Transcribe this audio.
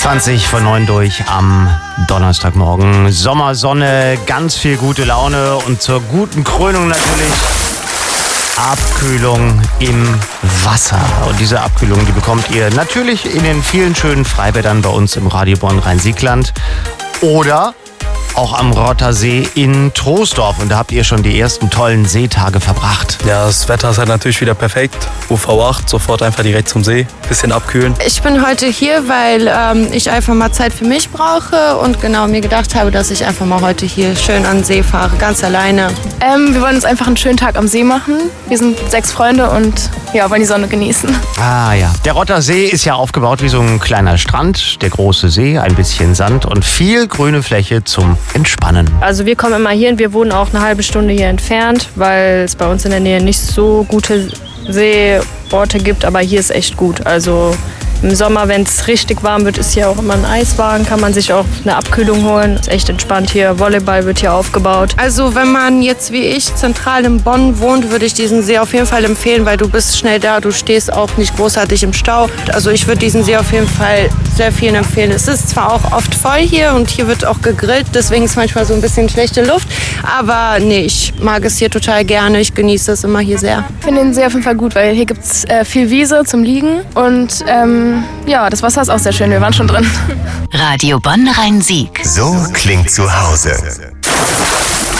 20 vor 9 durch am Donnerstagmorgen. Sommersonne, ganz viel gute Laune und zur guten Krönung natürlich Abkühlung im Wasser. Und diese Abkühlung, die bekommt ihr natürlich in den vielen schönen Freibädern bei uns im Radio Bonn Rhein-Siegland oder auch am Rottersee in Troisdorf. Und da habt ihr schon die ersten tollen Seetage verbracht. Ja, das Wetter ist halt natürlich wieder perfekt. UV8, sofort einfach direkt zum See, bisschen abkühlen. Ich bin heute hier, weil ich einfach mal Zeit für mich brauche und genau mir gedacht habe, dass ich einfach mal heute hier schön an den See fahre, ganz alleine. Wir wollen uns einfach einen schönen Tag am See machen. Wir sind 6 Freunde und ja, wollen die Sonne genießen. Ah ja, der Rottersee ist ja aufgebaut wie so ein kleiner Strand, der große See, ein bisschen Sand und viel grüne Fläche zum Entspannen. Also wir kommen immer hier und wir wohnen auch eine halbe Stunde hier entfernt, weil es bei uns in der Nähe nicht so gute Seeorte gibt, aber hier ist echt gut. Also im Sommer, wenn es richtig warm wird, ist hier auch immer ein Eiswagen, kann man sich auch eine Abkühlung holen. Ist echt entspannt hier. Volleyball wird hier aufgebaut. Also wenn man jetzt wie ich zentral in Bonn wohnt, würde ich diesen See auf jeden Fall empfehlen, weil du bist schnell da, du stehst auch nicht großartig im Stau. Also ich würde diesen See auf jeden Fall sehr vielen empfehlen. Es ist zwar auch oft voll hier und hier wird auch gegrillt, deswegen ist manchmal so ein bisschen schlechte Luft. Aber nee, ich mag es hier total gerne, ich genieße es immer hier sehr. Ich finde den See auf jeden Fall gut, weil hier gibt es viel Wiese zum Liegen und ja, das Wasser ist auch sehr schön, wir waren schon drin. Radio Bonn Rhein-Sieg. So klingt zu Hause.